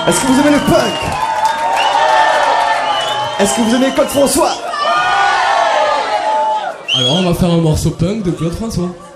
Est-ce que vous aimez le punk? Est-ce que vous aimez Claude François? Alors on va faire un morceau punk de Claude François.